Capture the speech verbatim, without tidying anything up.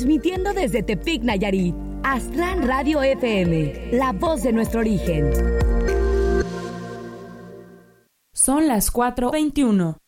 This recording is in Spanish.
transmitiendo desde Tepic, Nayarit. Aztlán Radio F M, la voz de nuestro origen. Son las cuatro veintiuno.